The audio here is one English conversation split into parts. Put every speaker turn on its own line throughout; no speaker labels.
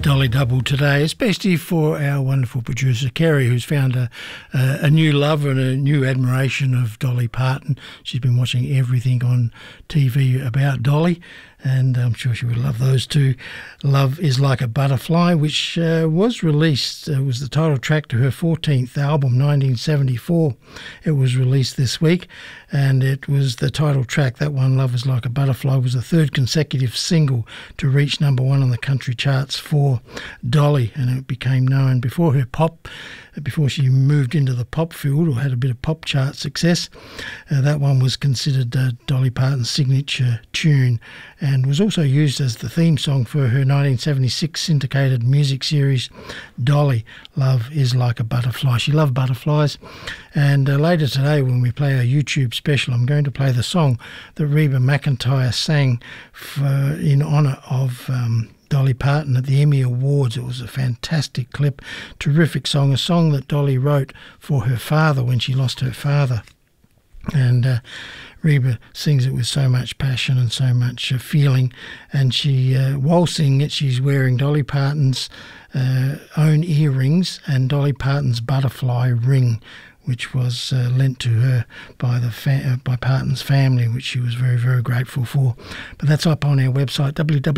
Dolly Double today, especially for our wonderful producer Kerry, who's found a new love and a new admiration of Dolly Parton. She's been watching everything on TV about Dolly, and I'm sure she would love those two. Love is Like a Butterfly, which was released, was the title track to her 14th album, 1974. It was released this week, and it was the title track. That one, Love is Like a Butterfly, was the third consecutive single to reach number one on the country charts for Dolly, and it became known before she moved into the pop field or had a bit of pop chart success. That one was considered Dolly Parton's signature tune and was also used as the theme song for her 1976 syndicated music series Dolly, Love is Like a Butterfly. She loved butterflies, and later today when we play our YouTube special, I'm going to play the song that Reba McEntire sang in honour of Dolly Parton at the Emmy Awards. It was a fantastic clip, terrific song, a song that Dolly wrote for her father when she lost her father. And Reba sings it with so much passion and so much feeling, and she, while singing it, she's wearing Dolly Parton's own earrings and Dolly Parton's butterfly ring, which was lent to her by by Parton's family, which she was very, very grateful for. But that's up on our website,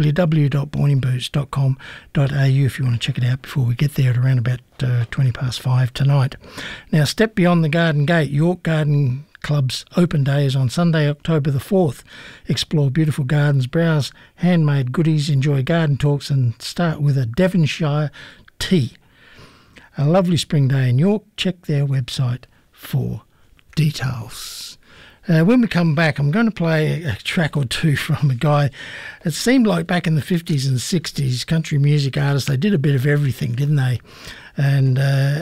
www.borninboots.com.au, if you want to check it out before we get there at around about 5:20 tonight. Now, step beyond the Garden Gate. York Garden Club's open day is on Sunday, October the 4th. Explore beautiful gardens, browse handmade goodies, enjoy garden talks, and start with a Devonshire tea. A lovely spring day in York. Check their website for details. When we come back, I'm going to play a track or two from a guy. It seemed like back in the 50s and 60s, country music artists, they did a bit of everything, didn't they? And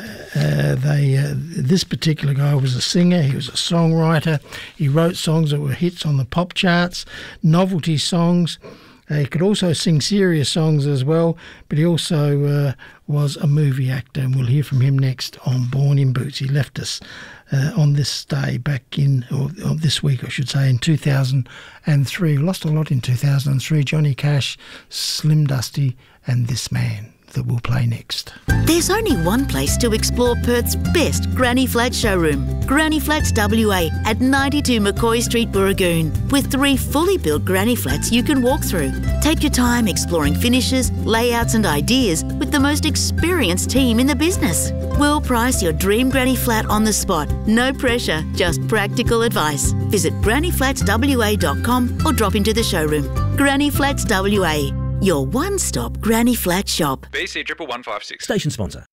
this particular guy was a singer, he was a songwriter, he wrote songs that were hits on the pop charts, novelty songs. He could also sing serious songs as well, but he also was a movie actor, and we'll hear from him next on Born in Boots. He left us on this day back in, or this week I should say, in 2003. Lost a lot in 2003. Johnny Cash, Slim Dusty, and this man that we'll play next.
There's only one place to explore Perth's best Granny Flat showroom, Granny Flats WA at 92 McCoy Street, Burragoon, with 3 fully built Granny Flats you can walk through. Take your time exploring finishes, layouts and ideas with the most experienced team in the business. We'll price your dream Granny Flat on the spot. No pressure, just practical advice. Visit grannyflatswa.com or drop into the showroom. Granny Flats WA, your one-stop Granny Flat shop.
BC 11156.
Station sponsor.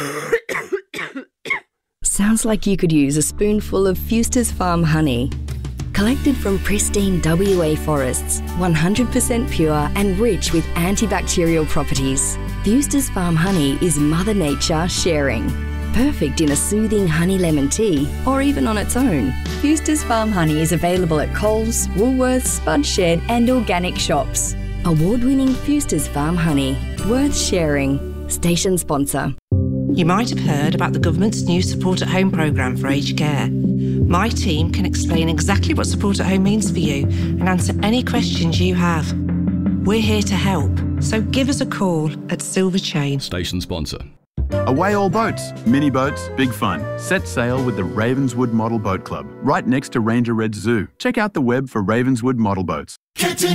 Sounds like you could use a spoonful of Fewster's Farm honey. Collected from pristine WA forests, 100% pure and rich with antibacterial properties. Fewster's Farm honey is Mother Nature sharing. Perfect in a soothing honey lemon tea or even on its own. Fewster's Farm honey is available at Coles, Woolworths, Spud Shed and organic shops. Award-winning Fewster's Farm honey, worth sharing. Station sponsor.
You might have heard about the government's new Support at Home programme for aged care. My team can explain exactly what Support at Home means for you and answer any questions you have. We're here to help, so give us a call at Silver Chain.
Station sponsor.
Away all boats, mini boats, big fun. Set sail with the Ravenswood Model Boat Club, right next to Ranger Red Zoo. Check out the web for Ravenswood Model Boats.
Captain